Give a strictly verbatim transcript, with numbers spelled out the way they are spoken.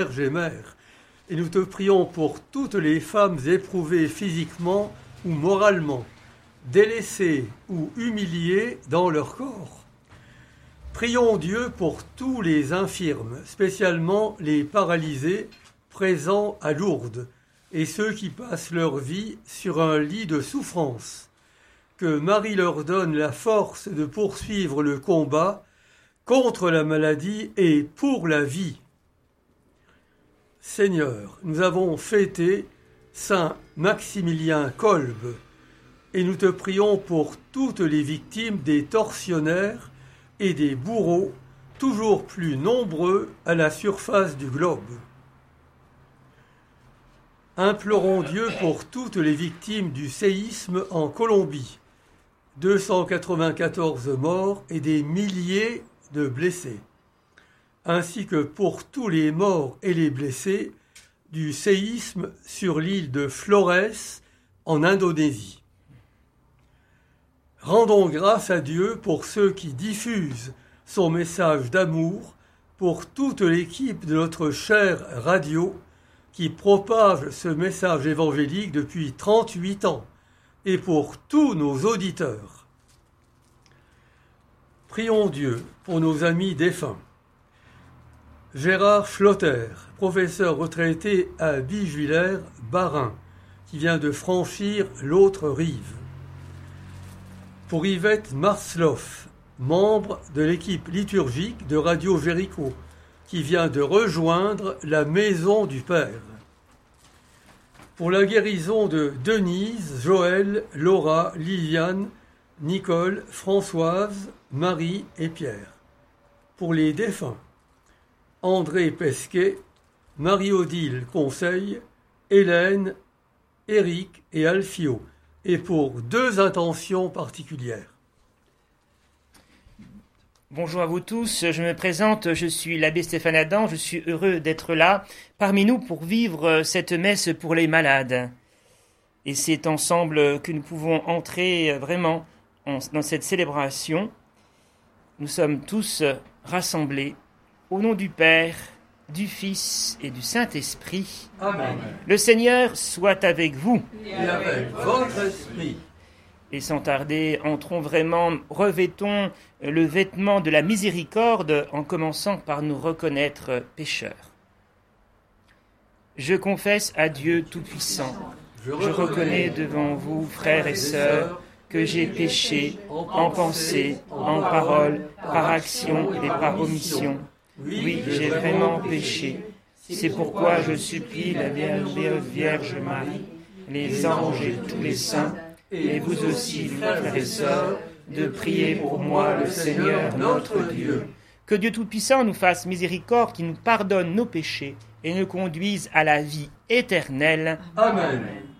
Vierge et Mère, et nous te prions pour toutes les femmes éprouvées physiquement ou moralement, délaissées ou humiliées dans leur corps. Prions Dieu pour tous les infirmes, spécialement les paralysés présents à Lourdes et ceux qui passent leur vie sur un lit de souffrance. Que Marie leur donne la force de poursuivre le combat contre la maladie et pour la vie. Seigneur, nous avons fêté Saint Maximilien Kolbe et nous te prions pour toutes les victimes des tortionnaires et des bourreaux, toujours plus nombreux à la surface du globe. Implorons Dieu pour toutes les victimes du séisme en Colombie, deux cent quatre-vingt-quatorze morts et des milliers de blessés, ainsi que pour tous les morts et les blessés du séisme sur l'île de Flores en Indonésie. Rendons grâce à Dieu pour ceux qui diffusent son message d'amour, pour toute l'équipe de notre chère radio qui propage ce message évangélique depuis trente-huit ans, et pour tous nos auditeurs. Prions Dieu pour nos amis défunts. Gérard Schlotter, professeur retraité à Bijuiller, Bas-Rhin, qui vient de franchir l'autre rive. Pour Yvette Marsloff, membre de l'équipe liturgique de Radio Jéricho, qui vient de rejoindre la Maison du Père. Pour la guérison de Denise, Joël, Laura, Liliane, Nicole, Françoise, Marie et Pierre. Pour les défunts, André Pesquet, Marie-Odile Conseil, Hélène, Éric et Alfio, et pour deux intentions particulières. Bonjour à vous tous, je me présente, je suis l'abbé Stéphane Adam, je suis heureux d'être là parmi nous pour vivre cette messe pour les malades. Et c'est ensemble que nous pouvons entrer vraiment dans cette célébration. Nous sommes tous rassemblés au nom du Père, du Fils et du Saint-Esprit. Amen. Le Seigneur soit avec vous. Et avec votre esprit. Et sans tarder, entrons vraiment, revêtons le vêtement de la miséricorde en commençant par nous reconnaître pécheurs. Je confesse à Dieu Tout-Puissant, je reconnais devant vous, frères et sœurs, que j'ai péché en pensée, en parole, par action et par omission. Oui, j'ai vraiment péché. C'est pourquoi je supplie la Vierge, Vierge Marie, les anges et tous les saints, et vous aussi, frères et sœurs, de prier pour moi le Seigneur notre Dieu. Que Dieu Tout-Puissant nous fasse miséricorde, qui nous pardonne nos péchés et nous conduise à la vie éternelle. Amen.